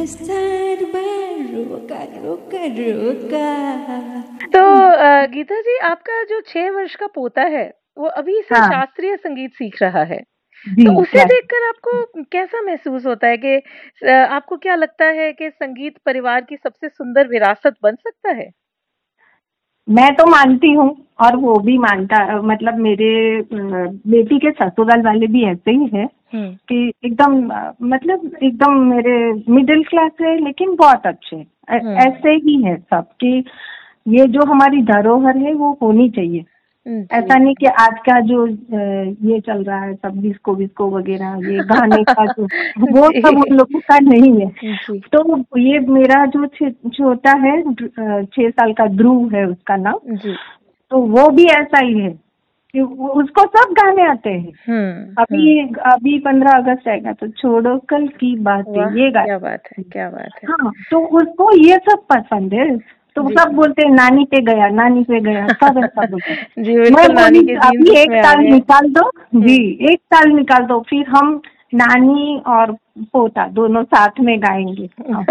सरबा रोका रोका रोका। तो गीता जी, आपका जो 6 वर्ष का पोता है वो अभी से हाँ शास्त्रीय संगीत सीख रहा है, जी तो उसे right. देखकर आपको कैसा महसूस होता है कि आपको क्या लगता है कि संगीत परिवार की सबसे सुंदर विरासत बन सकता है? मैं तो मानती हूँ और वो भी मानता, मतलब मेरे बेटी के ससुराल वाले भी ऐसे ही है कि एकदम मतलब एकदम मेरे मिडिल क्लास है लेकिन बहुत अच्छे ऐसे ही है सब कि ये जो हमारी धरोहर है वो होनी चाहिए। ऐसा नहीं कि आज का जो ये चल रहा है सब डिस्को विस्को वगैरह ये गाने का जो वो सब उन लोगों का नहीं है। तो ये मेरा जो छोटा है 6 साल का ध्रुव है उसका नाम, तो वो भी ऐसा ही है कि उसको सब गाने आते हैं। अभी 15 अगस्त आएगा तो छोड़ो कल की बात है, ये गाने। क्या बात है, क्या बात है। हाँ, तो उसको ये सब पसंद है। तो सब बोलते हैं नानी पे गया, नानी पे गया, सब ऐसा बोलते हैं। जी, मैं नानी बोली के अभी 1 साल निकाल दो जी, 1 साल निकाल दो, फिर हम नानी और पोता दोनों साथ में गाएंगे।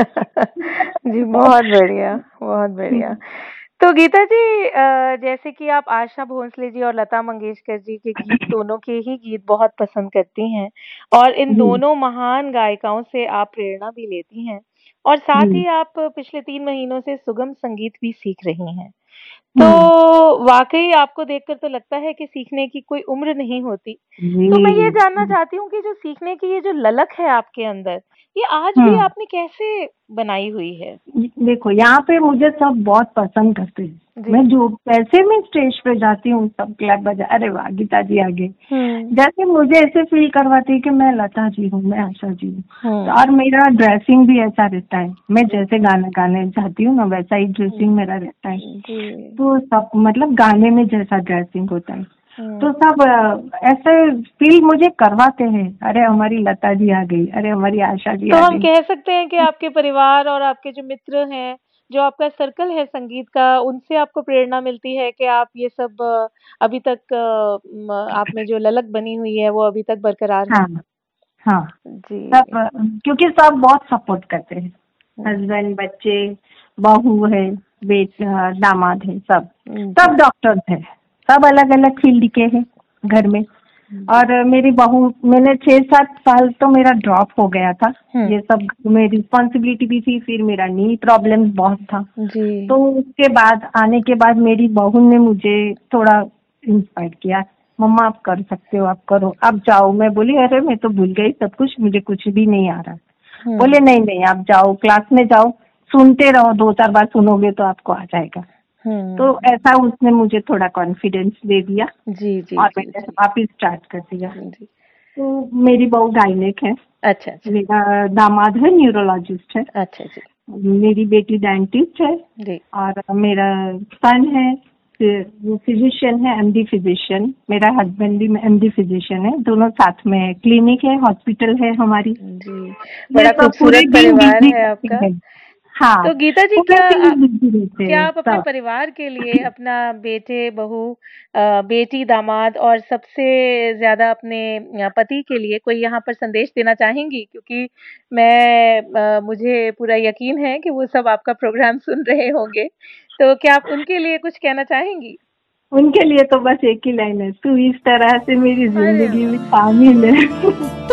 जी, बहुत बढ़िया, बहुत बढ़िया। तो गीता जी, जैसे कि आप आशा भोसले जी और लता मंगेशकर जी के गीत, दोनों के ही गीत बहुत पसंद करती हैं और इन दोनों महान गायिकाओं से आप प्रेरणा भी लेती हैं और साथ ही आप पिछले 3 महीनों से सुगम संगीत भी सीख रही हैं। तो वाकई आपको देखकर तो लगता है कि सीखने की कोई उम्र नहीं होती। तो मैं ये जानना चाहती हूँ कि जो सीखने की ये जो ललक है आपके अंदर, ये आज भी आपने कैसे बनाई हुई है? देखो, यहाँ पे मुझे सब बहुत पसंद करते हैं। मैं जो पैसे में स्टेज पे जाती हूँ सब क्लैप बजा, अरे वाह गीता जी आगे, जैसे मुझे ऐसे फील करवाती है कि मैं लता जी हूँ, मैं आशा जी हूँ। और मेरा ड्रेसिंग भी ऐसा रहता है, मैं जैसे गाना गाने चाहती हूँ ना वैसा ही ड्रेसिंग मेरा रहता है। तो सब मतलब गाने में जैसा ड्रेसिंग होता है तो सब ऐसे फील मुझे करवाते हैं, अरे हमारी लता जी आ गई, अरे हमारी आशा जी आ गई। तो हम कह सकते हैं कि आपके परिवार और आपके जो मित्र हैं, जो आपका सर्कल है संगीत का, उनसे आपको प्रेरणा मिलती है कि आप ये सब अभी तक आप में जो ललक बनी हुई है वो अभी तक बरकरार है। हाँ जी, सब, क्योंकि सब बहुत सपोर्ट करते हैं, हस्बैंड, बच्चे, बहू है, बेटा, दामाद है, सब डॉक्टर्स है, सब अलग अलग फील्ड के हैं घर में। और मेरी बहू, मैंने 6-7 साल तो मेरा ड्रॉप हो गया था, ये सब में रिस्पॉन्सिबिलिटी भी थी, फिर मेरा नी प्रॉब्लम बहुत था। तो उसके बाद आने के बाद मेरी बहू ने मुझे थोड़ा इंस्पायर किया, मम्मा आप कर सकते हो, आप करो, आप जाओ। मैं बोली अरे मैं तो भूल गई सब कुछ, मुझे कुछ भी नहीं आ रहा। बोले नहीं नहीं आप जाओ, क्लास में जाओ, सुनते रहो, 2-4 बार सुनोगे तो आपको आ जाएगा। तो ऐसा उसने मुझे थोड़ा कॉन्फिडेंस दे दिया और मैंने वापिस स्टार्ट कर दिया। तो मेरी बहू गायनिक है, अच्छा। मेरा दामाद है न्यूरोलॉजिस्ट है, अच्छा जी। मेरी बेटी डेंटिस्ट है और मेरा सन है वो फिजिशियन है, एमडी फिजिशियन। मेरा हस्बैंड भी एमडी फिजिशियन है, दोनों साथ में क्लिनिक है, हॉस्पिटल है हमारी। जी, बड़ा खूबसूरत परिवार है आपका। हाँ, तो गीता जी, क्या आप अपने परिवार के लिए, अपना बेटे, बहू, बेटी, दामाद और सबसे ज्यादा अपने पति के लिए कोई यहाँ पर संदेश देना चाहेंगी? क्योंकि मुझे पूरा यकीन है कि वो सब आपका प्रोग्राम सुन रहे होंगे, तो क्या आप उनके लिए कुछ कहना चाहेंगी? उनके लिए तो बस एक ही लाइन है, तू इस तरह से मेरी जिंदगी में शामिल है।